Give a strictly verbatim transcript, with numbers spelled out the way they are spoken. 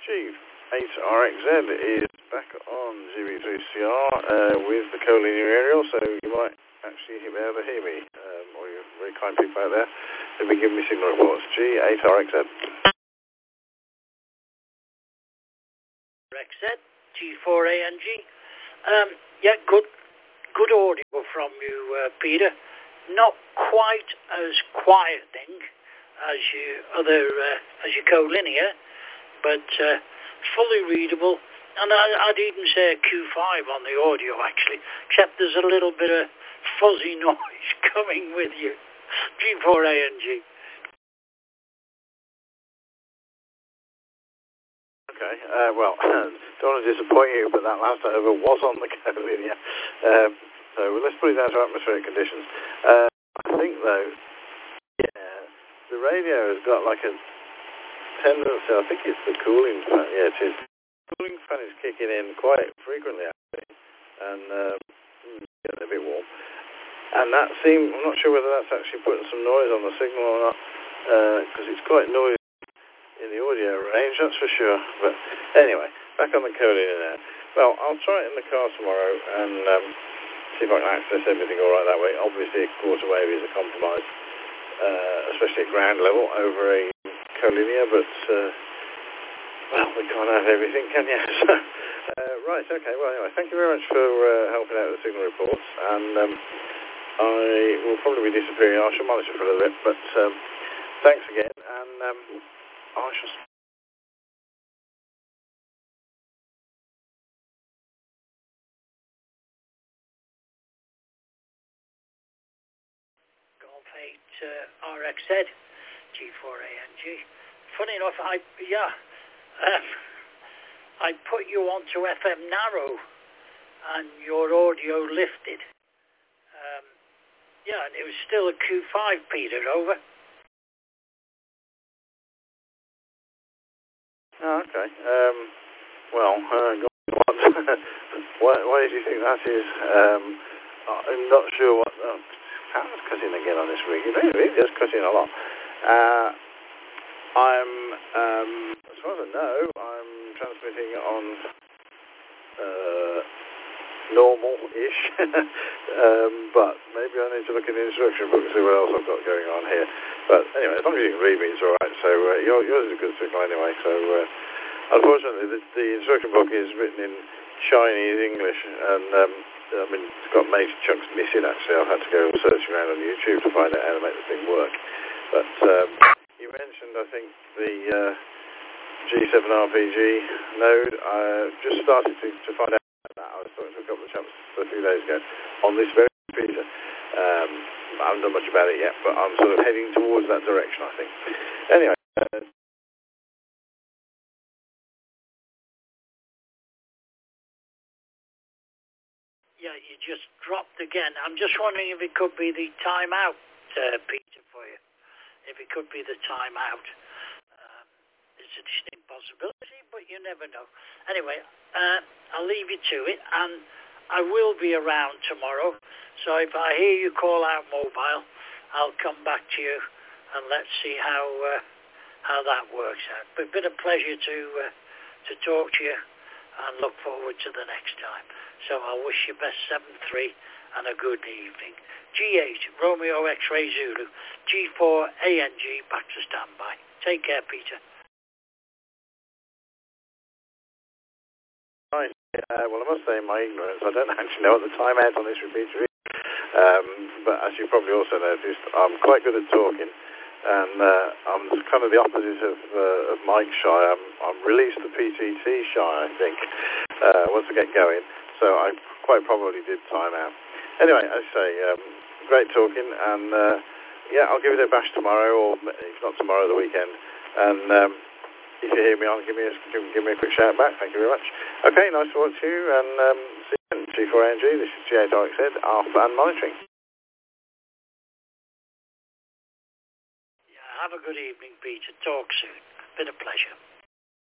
Chief eight R X Z is back on G B three C R uh, with the collinear aerial, so you might actually be able to hear me, um, or you very kind people out there who've been giving me signal reports. G eight R X Z. X Z, G four A N G. Um, yeah, good good audio from you, uh, Peter. Not quite as quieting as you other uh, as your collinear, but uh, fully readable. And I, I'd even say a Q five on the audio, actually, except there's a little bit of fuzzy noise coming with you. G four A N G. Okay, uh, well, don't want to disappoint you, but that last over was on the collinear. Um, so let's put it down to atmospheric conditions. Uh, I think, though, yeah, the radio has got like a tendency, I think it's the cooling fan, yeah, it is. The cooling fan is kicking in quite frequently, actually, and uh, getting a bit warm. And that seemed, I'm not sure whether that's actually putting some noise on the signal or not, because uh, it's quite noisy in the audio range, that's for sure. But anyway, back on the collinear now. Well, I'll try it in the car tomorrow and um, see if I can access everything all right that way. Obviously, a quarter wave is a compromise, uh, especially at ground level over a collinear, but uh, well, we can't have everything, can you? So, uh, right, okay. Well, anyway, thank you very much for uh, helping out with the signal reports, and um, I will probably be disappearing. I shall monitor for a little bit, but um, thanks again, and um, I shall. Golf eight uh, R X Z, G four A N G. Funny enough, I yeah, um, I put you onto F M narrow, and your audio lifted. Um, yeah, and it was still a Q five, Peter. Over. Oh, okay. Um, well, uh, what, why, why do you think that is? Um, I'm not sure what. Oh, sounds cutting again on this rig. It really, really does cut in a lot. Uh, I'm, um, as far as I know, I'm transmitting on uh, normal-ish, um, but maybe I need to look in the instruction book and see what else I've got going on here. But anyway, as long as you can read me, it's all right. So uh, yours, yours is a good signal anyway. So uh, unfortunately, the, the instruction book is written in Chinese English, and um, I mean, it's got major chunks missing. Actually, I've had to go searching around on YouTube to find out how to make the thing work. But um, you mentioned, I think, the uh, G seven R P G node. I just started to, to find out about that. I was talking to a couple of chaps a few days ago on this very computer. Um, I haven't done much about it yet, but I'm sort of heading towards that direction, I think. Anyway. Uh, Yeah, you just dropped again. I'm just wondering if it could be the timeout, uh, Peter, for you. If it could be the timeout. Um, it's a distinct possibility, but you never know. Anyway, uh, I'll leave you to it, and I will be around tomorrow. So if I hear you call out mobile, I'll come back to you, and let's see how uh, how that works out. But it's been a pleasure to uh, to talk to you, and look forward to the next time. So I wish you best seven three and a good evening. G eight, Romeo X-Ray Zulu, G four A N G, back to standby. Take care, Peter. Fine. Uh, well, I must say in my ignorance, I don't actually know what the timeout on this repeater is. Um, but as you probably also noticed, I'm quite good at talking. And uh, I'm kind of the opposite of, uh, of Mike Shy. I'm, I'm released the P T T Shy, I think, uh, once I get going. So I quite probably did time out. Anyway, as I say, um, great talking, and uh, yeah, I'll give it a bash tomorrow, or if not tomorrow, the weekend. And um, if you hear me on, give me a give, give me a quick shout back. Thank you very much. Okay, nice to watch you, and um, see you in G four A N G. This is G eight R X Z, Alpha and monitoring. Yeah, have a good evening, Peter. Talk soon. Been a pleasure.